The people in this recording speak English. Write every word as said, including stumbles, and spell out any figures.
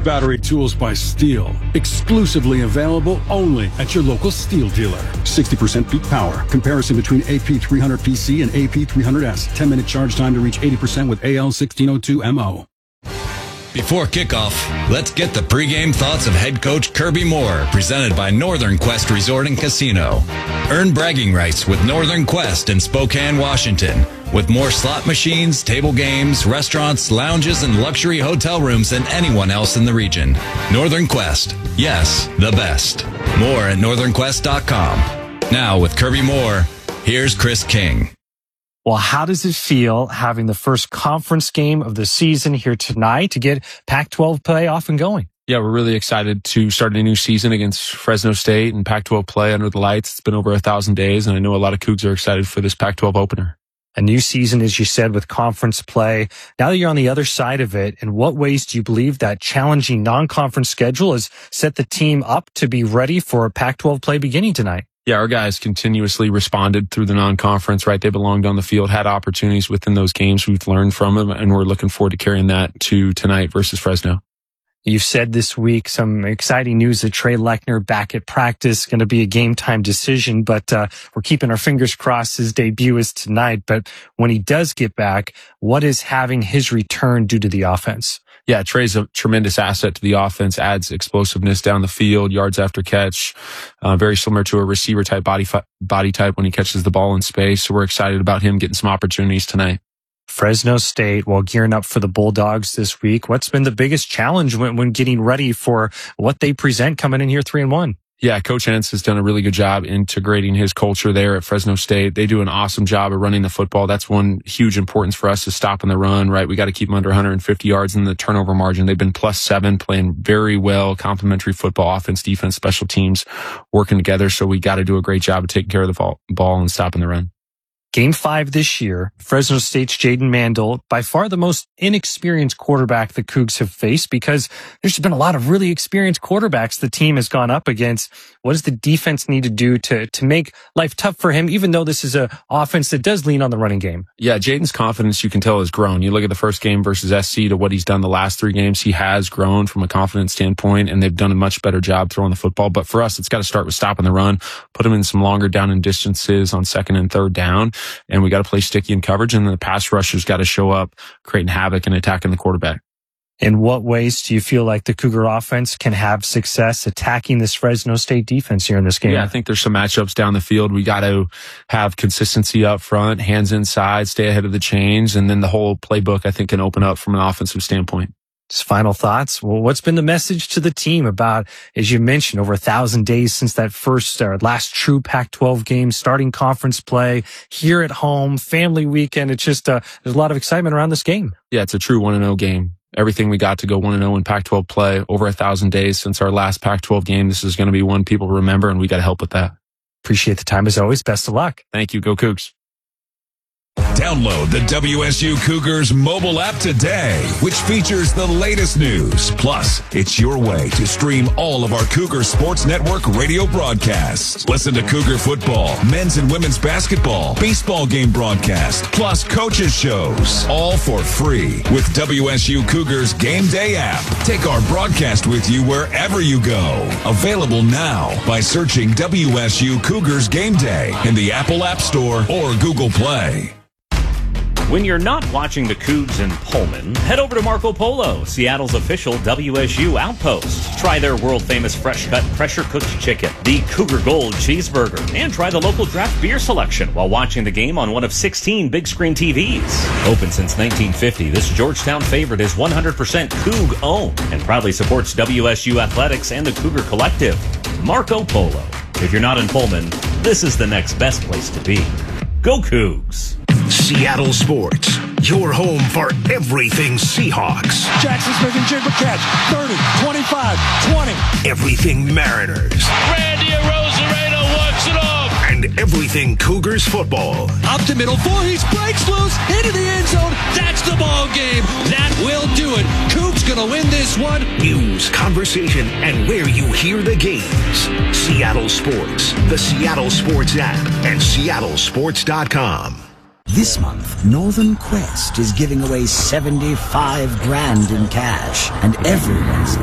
battery tools by Steel. Exclusively available only at your local Steel dealer. sixty percent peak power. Comparison between A P three hundred P C and A P three hundred S. ten minute charge time to reach eighty percent with A L sixteen oh two M O. Before kickoff, let's get the pregame thoughts of head coach Kirby Moore, presented by Northern Quest Resort and Casino. Earn bragging rights with Northern Quest in Spokane, Washington. With more slot machines, table games, restaurants, lounges, and luxury hotel rooms than anyone else in the region. Northern Quest. Yes, the best. More at northern quest dot com. Now with Kirby Moore, here's Chris King. Well, how does it feel having the first conference game of the season here tonight to get Pac twelve play off and going? Yeah, we're really excited to start a new season against Fresno State and Pac twelve play under the lights. It's been over a thousand days, and I know a lot of Cougs are excited for this Pac twelve opener. A new season, as you said, with conference play. Now that you're on the other side of it, in what ways do you believe that challenging non-conference schedule has set the team up to be ready for Pac twelve play beginning tonight? Yeah, our guys continuously responded through the non-conference, right? They belonged on the field, had opportunities within those games. We've learned from them, and we're looking forward to carrying that to tonight versus Fresno. You've said this week some exciting news that Trey Lechner back at practice, going to be a game time decision, but uh, we're keeping our fingers crossed his debut is tonight. But when he does get back, what is having his return do to the offense? Yeah, Trey's a tremendous asset to the offense, adds explosiveness down the field, yards after catch, uh, very similar to a receiver type body, fi- body type when he catches the ball in space. So we're excited about him getting some opportunities tonight. Fresno State, while gearing up for the Bulldogs this week, what's been the biggest challenge when, when getting ready for what they present coming in here three and one? Yeah, Coach Entz has done a really good job integrating his culture there at Fresno State. They do an awesome job of running the football. That's one huge importance for us is stopping the run, right? We got to keep them under one hundred fifty yards in the turnover margin. They've been plus seven, playing very well, complementary football, offense, defense, special teams working together. So we got to do a great job of taking care of the ball and stopping the run. Game five this year, Fresno State's Jaden Mandel, by far the most inexperienced quarterback the Cougs have faced because there's been a lot of really experienced quarterbacks the team has gone up against. What does the defense need to do to, to make life tough for him, even though this is an offense that does lean on the running game? Yeah, Jaden's confidence, you can tell, has grown. You look at the first game versus S C to what he's done the last three games. He has grown from a confidence standpoint, and they've done a much better job throwing the football. But for us, it's got to start with stopping the run, put him in some longer down and distances on second and third down. And we got to play sticky in coverage, and the pass rushers got to show up, creating havoc and attacking the quarterback. In what ways do you feel like the Cougar offense can have success attacking this Fresno State defense here in this game? Yeah, I think there's some matchups down the field. We got to have consistency up front, hands inside, stay ahead of the chains, and then the whole playbook, I think, can open up from an offensive standpoint. Just final thoughts. Well, what's been the message to the team about, as you mentioned, over a thousand days since that first or last true Pac twelve game, starting conference play here at home, family weekend? It's just, uh, there's a lot of excitement around this game. Yeah, it's a true one and oh game. Everything we got to go one and oh in Pac twelve play, over a thousand days since our last Pac twelve game. This is going to be one people remember, and we got to help with that. Appreciate the time as always. Best of luck. Thank you. Go Cougs. Download the W S U Cougars mobile app today, which features the latest news. Plus, it's your way to stream all of our Cougar Sports Network radio broadcasts. Listen to Cougar football, men's and women's basketball, baseball game broadcast, plus coaches shows, all for free with W S U Cougars Game Day app. Take our broadcast with you wherever you go. Available now by searching W S U Cougars Game Day in the Apple App Store or Google Play. When you're not watching the Cougs in Pullman, head over to Marco Polo, Seattle's official W S U outpost. Try their world-famous fresh-cut, pressure-cooked chicken, the Cougar Gold cheeseburger, and try the local draft beer selection while watching the game on one of sixteen big-screen T Vs. Open since nineteen fifty, this Georgetown favorite is one hundred percent Coug-owned and proudly supports W S U athletics and the Cougar Collective. Marco Polo. If you're not in Pullman, this is the next best place to be. Go Cougs! Seattle Sports, your home for everything Seahawks. Jackson Smith and Jigba catch. thirty, twenty-five, twenty. Everything Mariners. Randy Arozarena walks it off. And everything Cougars football. Up the middle, Voorhees breaks loose into the end zone. That's the ball game. That will do it. Cougs gonna win this one. News, conversation, and where you hear the games. Seattle Sports, the Seattle Sports app, and seattle sports dot com. This month, Northern Quest is giving away seventy-five grand in cash, and everyone's